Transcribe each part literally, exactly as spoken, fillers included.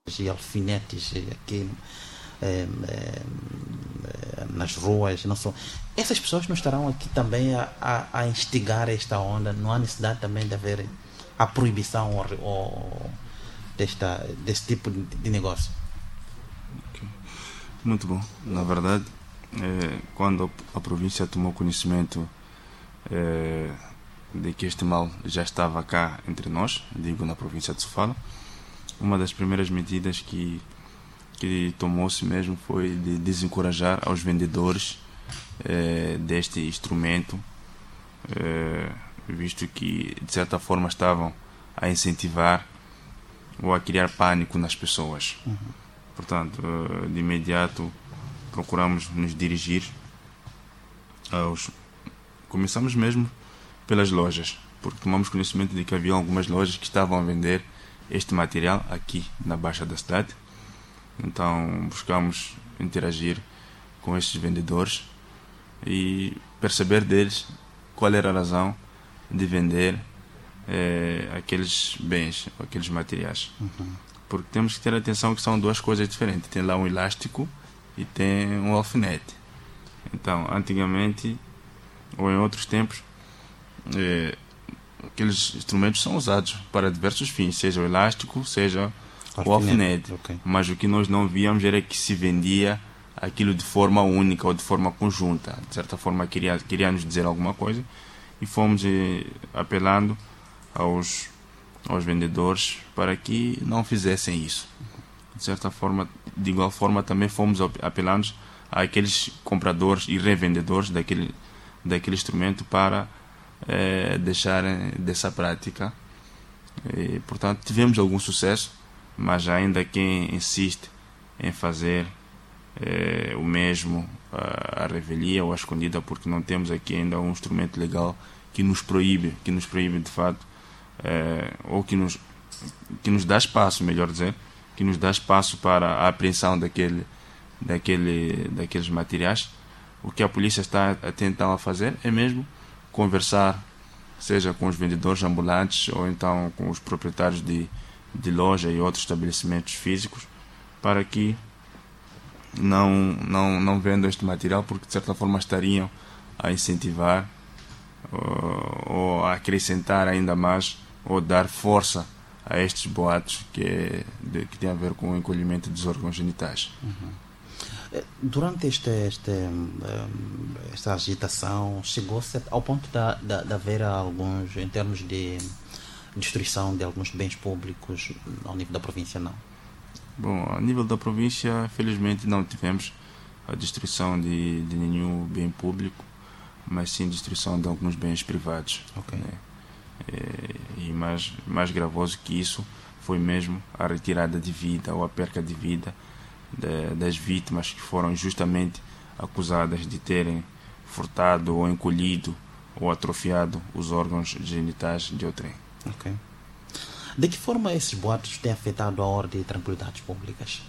e alfinetes aqui é, é, nas ruas, não são. Essas pessoas não estarão aqui também a, a, a instigar esta onda? Não há necessidade também de haver a proibição ou, ou desta, desse tipo de, de negócio? Okay. Muito bom. Na verdade, é, quando a província tomou conhecimento é, de que este mal já estava cá entre nós, digo na província de Sofala, uma das primeiras medidas que que tomou-se mesmo foi de desencorajar aos vendedores eh, deste instrumento, eh, visto que de certa forma estavam a incentivar ou a criar pânico nas pessoas. Uhum. Portanto, eh, de imediato procuramos nos dirigir aos... Começamos mesmo pelas lojas, porque tomamos conhecimento de que havia algumas lojas que estavam a vender este material aqui na Baixa da cidade. Então buscamos interagir com estes vendedores e perceber deles qual era a razão de vender eh, aqueles bens, aqueles materiais. Uhum. Porque temos que ter atenção que são duas coisas diferentes. Tem lá um elástico e tem um alfinete. Então, antigamente, ou em outros tempos, eh, aqueles instrumentos são usados para diversos fins, seja o elástico, seja o alfinete. Okay. Mas o que nós não víamos era que se vendia aquilo de forma única ou de forma conjunta. De certa forma queria, queria nos dizer alguma coisa e fomos eh, apelando aos, aos vendedores para que não fizessem isso. De certa forma, de igual forma também fomos apelando àqueles compradores e revendedores daquele, daquele instrumento para eh, deixarem dessa prática. E, portanto, tivemos algum sucesso, mas ainda quem insiste em fazer eh, o mesmo a, a revelia ou a escondida, porque não temos aqui ainda um instrumento legal que nos proíbe, que nos proíbe de fato, eh, ou que nos, que nos dá espaço, melhor dizer, que nos dá espaço para a apreensão daquele, daquele, daqueles materiais. O que a polícia está a tentar fazer é mesmo conversar, seja com os vendedores ambulantes ou então com os proprietários de de loja e outros estabelecimentos físicos, para que não, não, não vendam este material, porque de certa forma estariam a incentivar ou, ou a acrescentar ainda mais ou dar força a estes boatos que, é, de, que tem a ver com o encolhimento dos órgãos genitais. Uhum. Durante este, este, esta agitação, chegou-se ao ponto de, de, de haver alguns, em termos de destruição de alguns bens públicos ao nível da província, não? Bom, a nível da província, felizmente não tivemos a destruição de, de nenhum bem público, mas sim destruição de alguns bens privados. Okay. Né? E, e mais, mais gravoso que isso foi mesmo a retirada de vida ou a perca de vida de, das vítimas que foram injustamente acusadas de terem furtado ou encolhido ou atrofiado os órgãos genitais de outrem. Okay. De que forma esses boatos têm afetado a ordem e tranquilidades públicas?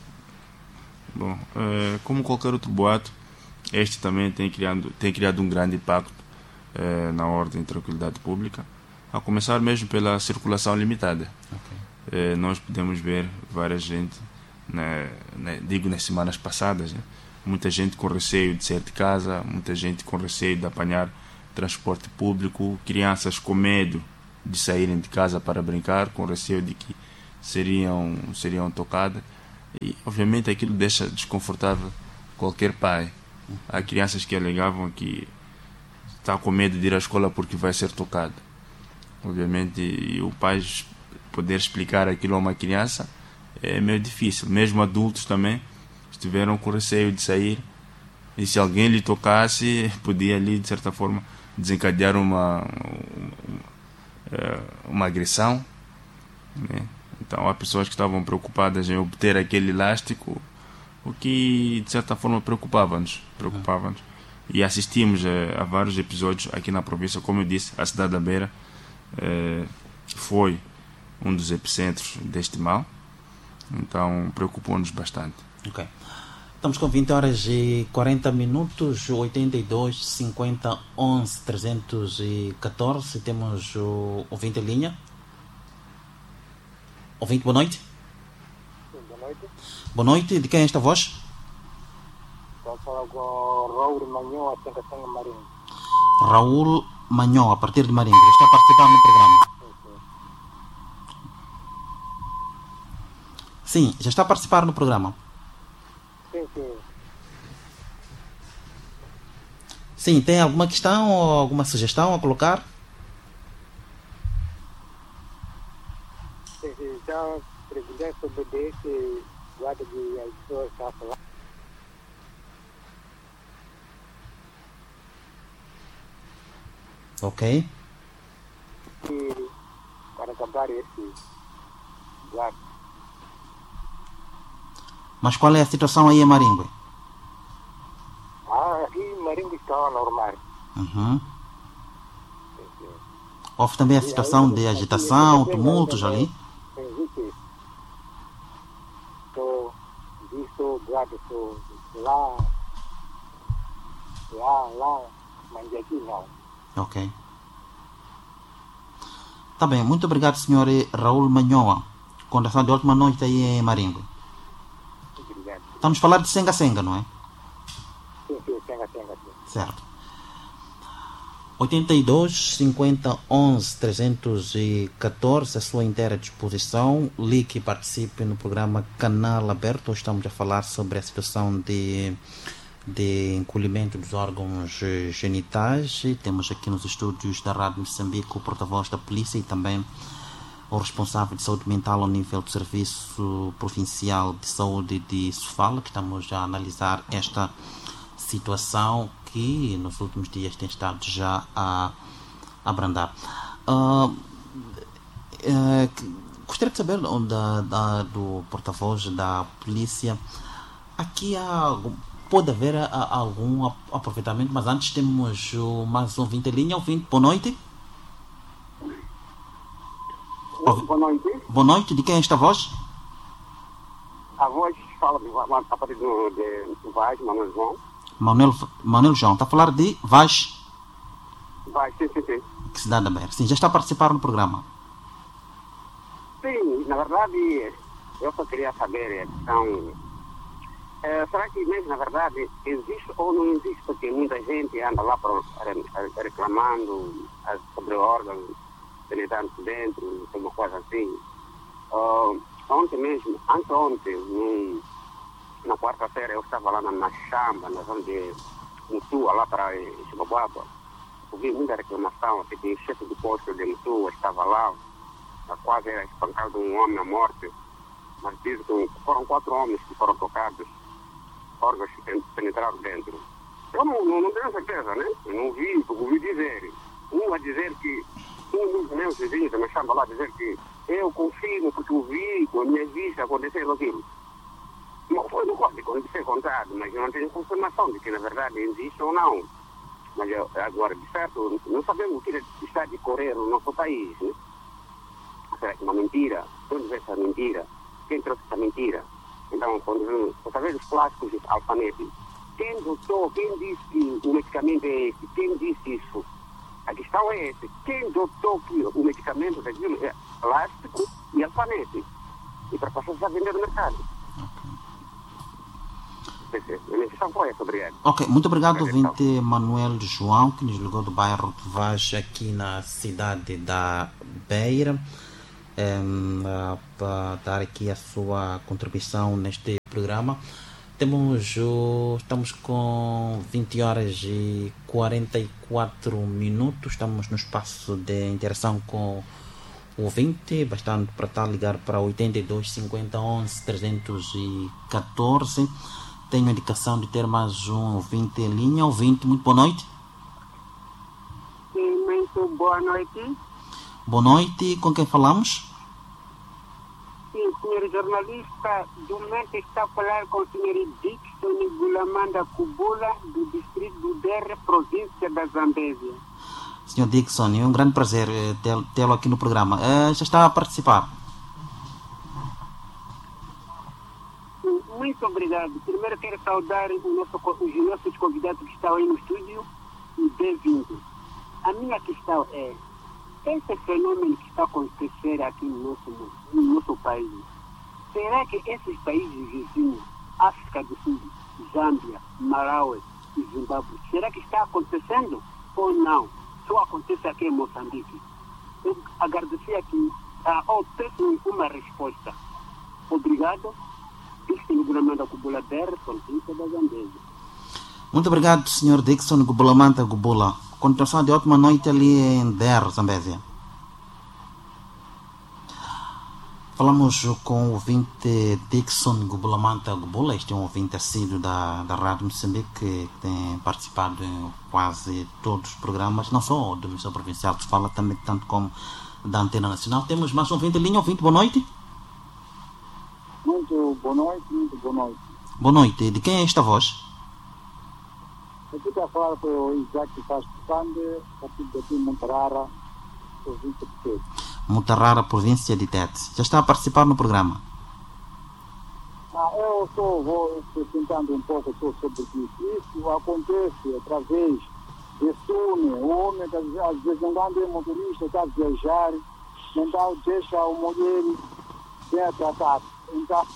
Bom, é, como qualquer outro boato, este também tem criado, tem criado um grande impacto é, na ordem e tranquilidade pública, a começar mesmo pela circulação limitada. Okay. É, nós podemos ver várias gente, né, né, digo nas semanas passadas, né, muita gente com receio de sair de casa, muita gente com receio de apanhar transporte público, crianças com medo de saírem de casa para brincar, com receio de que seriam, seriam tocadas. E, obviamente, aquilo deixa desconfortável qualquer pai. Há crianças que alegavam que está com medo de ir à escola porque vai ser tocado. Obviamente, e o pai poder explicar aquilo a uma criança é meio difícil. Mesmo adultos também estiveram com receio de sair. E se alguém lhe tocasse, podia ali, de certa forma, desencadear uma... uma uma agressão, né? Então há pessoas que estavam preocupadas em obter aquele elástico, o que de certa forma preocupava-nos, preocupava-nos. E assistimos a, a vários episódios aqui na província. Como eu disse, a cidade da Beira eh, foi um dos epicentros deste mal, então preocupou-nos bastante. Ok. Estamos com vinte horas e quarenta minutos, oitenta e dois, cinquenta, onze, trezentos e catorze. Temos o ouvinte em linha. Ouvinte, boa noite. Boa noite, de quem é esta voz? Estou a falar com o Raul Manhão, a Tencação Marinho. Raul Manhão, a partir de Marinho. Já está a participar no programa? Sim, sim. Sim, já está a participar no programa? Sim, sim. Sim, tem alguma questão ou alguma sugestão a colocar? Sim, sim. Já perguntei sobre esse guarda de as pessoas estão a falar. Ok. E para acabar esse guarda. Mas qual é a situação aí em Maringue? Ah, aqui em Marinho está normal. Uhum. Sim, sim. Houve também a E situação aí, de aqui, agitação, aqui, tumultos ainda ali? não existe. Estou visto guarda estou lá, lá, lá, mas aqui não. Ok. Tá bem, muito obrigado, senhor Raul Manhoa. Condação de última noite aí em Maringue. Obrigado. Estamos a falar de Senga Senga, não é? Sim, sim, tenga, tenga, sim. Certo. oitenta e dois, cinquenta, onze, trezentos e catorze, a sua inteira disposição. Ligue e participe no programa Canal Aberto. Hoje estamos a falar sobre a situação de, de encolhimento dos órgãos genitais. E temos aqui nos estúdios da Rádio Moçambique o porta-voz da polícia e também o responsável de saúde mental ao nível do Serviço Provincial de Saúde de Sofala, que estamos a analisar esta situação que nos últimos dias tem estado já a abrandar. Uh, uh, gostaria de saber da, da, do porta-voz da polícia, aqui há, pode haver a, a, algum aproveitamento, mas antes temos o, mais um ouvinte em linha. Ouvinte, boa noite. Boa noite. Boa noite, de quem é esta voz? A voz fala a partir do, de, do Vaz, Manuel João. Manuel, Manuel João, está a falar de Vaz? Vaz, sim, sim, sim. Que cidade da Beira. Sim, já está a participar no programa. Sim, na verdade, eu só queria saber a questão. É, será que mesmo, na verdade, existe ou não existe? Porque muita gente anda lá pra, reclamando sobre órgãos penetrantes dentro, uma coisa assim. Uh, ontem mesmo, anteontem, num, na quarta-feira, eu estava lá na, na Chamba, na zona de Mutua, lá para Chibabuaba. Ouvi muita reclamação, que o chefe do posto de Mutua estava lá, quase era espancado um homem à morte. Mas dizem que foram quatro homens que foram tocados, órgãos que penetraram dentro. Eu não, não, não tenho certeza, né? Eu não vi, ouvi dizer. Um a dizer que, um dos meus vizinhos me chama lá a dizer que eu confirmo porque eu vi com a minha vista acontecer aquilo. Não foi no código de ser contado, mas eu não tenho confirmação de que na verdade existe ou não. Mas eu, agora, de certo, não sabemos o que está a decorrer no nosso país, né? Será que é uma mentira? Onde vê essa mentira? Quem trouxe essa mentira? Então, quando você vê os plásticos de alfanete, quem doutor, quem disse que o medicamento é esse? Quem disse isso? A questão é essa. Quem doutor que o medicamento daquilo é plástico e alfanete? E para passar a vender no mercado. A minha questão foi essa, obrigado. Ok, muito obrigado, ouvinte Manuel João, que nos ligou do bairro de Vaz, aqui na cidade da Beira. Um, uh, para dar aqui a sua contribuição neste programa. Temos o, estamos com vinte horas e quarenta e quatro minutos, estamos no espaço de interação com o ouvinte, bastante para estar a ligar para oitenta e dois, cinquenta, onze, trezentos e catorze. Tenho a indicação de ter mais um ouvinte em linha. Ouvinte, muito boa noite. Sim, muito boa noite. Boa noite, com quem falamos? Sim, senhor jornalista, do momento está a falar com o senhor Dixon Gulamanda Kubula, do distrito do Derre, província da Zambésia. senhor Dixon, é um grande prazer tê-lo aqui no programa. Uh, já está a participar? Muito obrigado. Primeiro quero saudar o nosso, os nossos convidados que estão aí no estúdio e bem-vindos. A minha questão é, esse fenômeno que está a acontecer aqui no nosso, no nosso país, será que esses países vizinhos, África do Sul, Zâmbia, Malawi e Zimbábue, será que está acontecendo ou não? Só acontece aqui em Moçambique. Eu agradecia que ah, ou peço uma resposta. Obrigado. Dixon Gubulamanta Gubula Der, província da Zambésia. Muito obrigado, senhor Dixon Gubulamanta Gubula. Continuação de ótima noite ali em Der, Zambésia. Falamos com o ouvinte Dixon Gubulamanta Gubula. Este é um ouvinte assíduo da, da Rádio Moçambique que tem participado em quase todos os programas, não só do Missão Provincial que fala, também tanto como da Antena Nacional. Temos mais um ouvinte em linha. Ouvinte, boa noite. Muito boa noite, muito boa noite. Boa noite. De quem é esta voz? Aqui está a falar com o Isaac Castro Sande, aqui de Montarara, província de Tete. Montarara, província de Tete. Já está a participar no programa? Ah, eu só vou tentando um pouco sobre isso. Isso acontece através de Sune. O homem, às vezes, não é motorista, está a viajar, então deixa o mulher ser tratado. Então,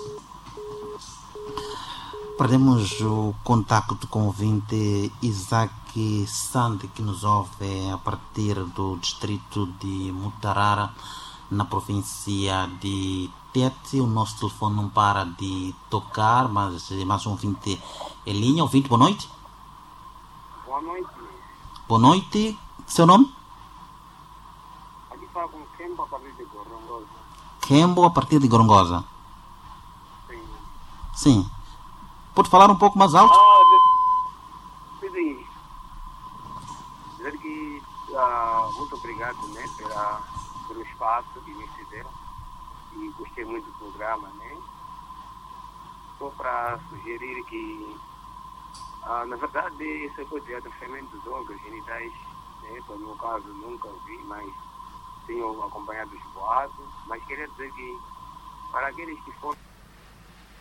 perdemos o contacto com o ouvinte Isaac Sande, que nos ouve a partir do distrito de Mutarara, na província de Tete. O nosso telefone não para de tocar, mas mais um ouvinte em linha. Ouvinte, boa noite. Boa noite. Boa noite. Seu nome? Aqui fala com Kembo a partir de Gorongosa. Kembo a partir de Gorongosa. Sim. Sim. Pode falar um pouco mais alto? Ah, sim. Dizer que uh, muito obrigado, né, pela, pelo espaço que me fizeram. E gostei muito do programa, né? Só para sugerir que, uh, na verdade, essa coisa de atrofamento dos órgãos genitais, né, no meu caso, nunca vi, mas tenho acompanhado os boatos. Mas queria dizer que, para aqueles que foram